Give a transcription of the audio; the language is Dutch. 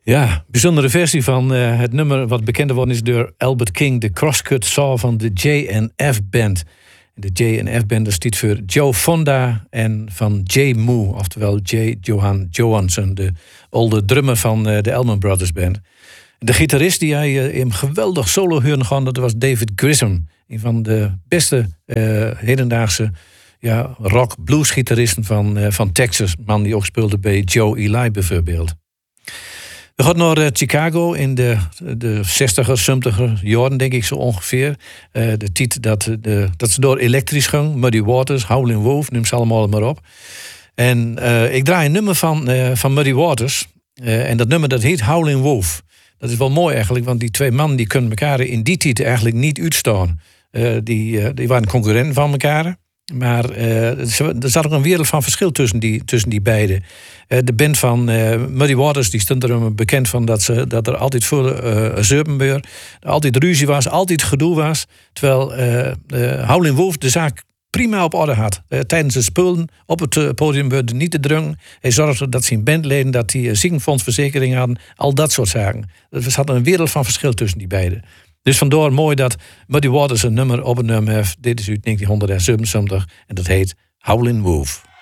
Ja, bijzondere versie van het nummer wat bekend geworden is door Albert King, de Crosscut Saw van de J&F Band. De J&F Band staat voor Joe Fonda en van J. Moo, oftewel J. Johan Johansson, de oude drummer van de Allman Brothers Band. De gitarist die hij in geweldig solo hoorde gaan, dat was David Grissom. Een van de beste hedendaagse rock blues gitaristen van Texas. Man die ook speelde bij Joe Ely bijvoorbeeld. We gaan naar Chicago in de 60er, 70er jaren, denk ik zo ongeveer. De tijd dat ze door elektrisch ging. Muddy Waters, Howlin' Wolf, neem ze allemaal maar op. En ik draai een nummer van Muddy Waters. En dat nummer dat heet Howlin' Wolf. Dat is wel mooi eigenlijk, want die twee mannen die kunnen elkaar in die tijd eigenlijk niet uitstaan. Die waren concurrenten van elkaar. Maar er zat ook een wereld van verschil tussen die beiden. De band van Muddy Waters die stond er bekend van dat er altijd voor zeupenbeur, altijd ruzie was, altijd gedoe was. Terwijl Howlin' Wolf de zaak prima op orde had. Tijdens het spelen op het podium werden niet te druk. Hij zorgde dat zijn bandleden dat die ziekenfondsverzekering hadden. Al dat soort zaken. Er zat een wereld van verschil tussen die beiden. Dus vandaar mooi dat Muddy Waters een nummer opgenomen heeft. Dit is uit 1977 en dat heet Howlin' Wolf.